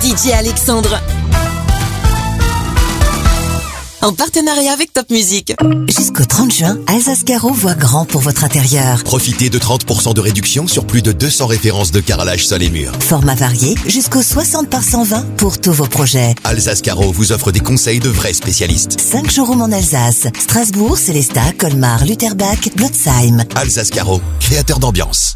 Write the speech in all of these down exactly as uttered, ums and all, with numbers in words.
D J Alexandre. En partenariat avec Top Music. Jusqu'au trente juin, Alsace Carreau voit grand pour votre intérieur. Profitez de trente pour cent de réduction sur plus de deux cents références de carrelage sol et mur. Format varié, jusqu'au soixante par cent vingt pour tous vos projets. Alsace Carreau vous offre des conseils de vrais spécialistes. cinq showrooms en Alsace. Strasbourg, Célestat, Colmar, Lutterbach, Blotzheim. Alsace Carreau, créateur d'ambiance.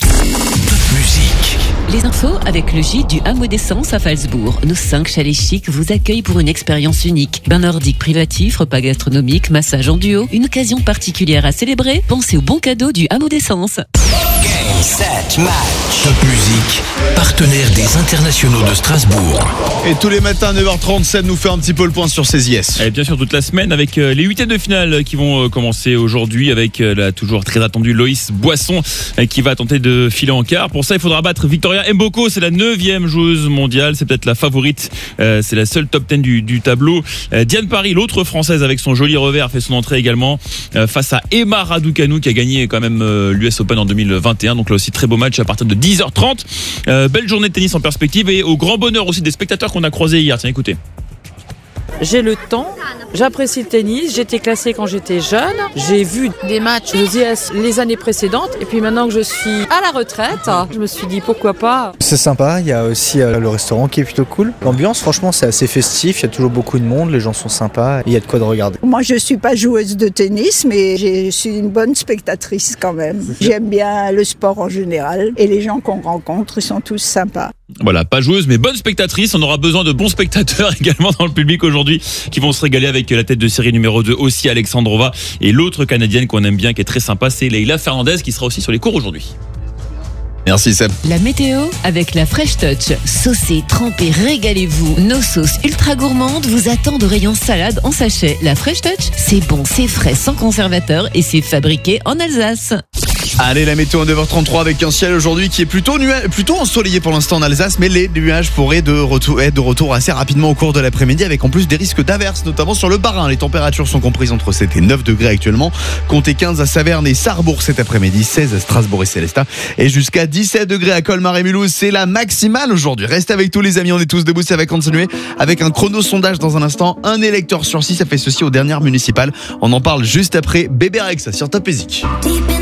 Top musique. Les infos avec le gîte du Hameau d'Essence à Falsbourg. Nos cinq chalets chics vous accueillent pour une expérience unique. Bain nordique privatif, repas gastronomique, massage en duo. Une occasion particulière à célébrer. Pensez au bon cadeau du Hameau d'Essence. Game, set, match. Top musique, partenaire des internationaux de Strasbourg. Et tous les matins à neuf heures trente, Seb nous fait un petit peu le point sur ces I S. Et bien sûr toute la semaine avec les huitièmes de finale qui vont commencer aujourd'hui avec la toujours très attendue Loïs Boisson qui va tenter de filer en quart. Pour ça il faudra battre Victoria Mboko, c'est la neuvième joueuse mondiale, c'est peut-être la favorite, euh, c'est la seule top dix du, du tableau. Euh, Diane Paris, l'autre française avec son joli revers, fait son entrée également euh, face à Emma Raducanu qui a gagné quand même euh, l'U S Open en deux mille vingt et un. Donc là aussi très beau match à partir de dix heures trente. Euh, belle journée de tennis en perspective et au grand bonheur aussi des spectateurs qu'on a croisés hier. Tiens, écoutez. J'ai le temps, j'apprécie le tennis, j'étais classée quand j'étais jeune, j'ai vu des matchs de I S les années précédentes et puis maintenant que je suis à la retraite, je me suis dit pourquoi pas. C'est sympa, il y a aussi euh, le restaurant qui est plutôt cool. L'ambiance franchement c'est assez festif, il y a toujours beaucoup de monde, les gens sont sympas, il y a de quoi de regarder. Moi je suis pas joueuse de tennis mais je suis une bonne spectatrice quand même. J'aime bien le sport en général et les gens qu'on rencontre ils sont tous sympas. Voilà, pas joueuse mais bonne spectatrice. On aura besoin de bons spectateurs également dans le public aujourd'hui qui vont se régaler avec la tête de série numéro deux aussi Alexandrova et l'autre Canadienne qu'on aime bien qui est très sympa c'est Leila Fernandez qui sera aussi sur les cours aujourd'hui. Merci Seb. La météo avec la Fresh Touch. Saucez, trempez, régalez-vous. Nos sauces ultra gourmandes vous attendent au rayon salade en sachet. La Fresh Touch, c'est bon, c'est frais, sans conservateur et c'est fabriqué en Alsace. Allez, la météo en neuf heures trente-trois avec un ciel aujourd'hui qui est plutôt, nua- plutôt ensoleillé pour l'instant en Alsace, mais les nuages pourraient de retour, être de retour assez rapidement au cours de l'après-midi avec en plus des risques d'averses, notamment sur le Bas-Rhin. Les températures sont comprises entre sept et neuf degrés actuellement. Comptez quinze à Saverne et Sarrebourg cet après-midi, seize à Strasbourg et Célestat et jusqu'à dix-sept degrés à Colmar et Mulhouse. C'est la maximale aujourd'hui. Restez avec tous les amis, on est tous debout, ça va continuer avec un chrono-sondage dans un instant. Un électeur sur six a fait ceci aux dernières municipales. On en parle juste après Bébé Rex sur Top Music.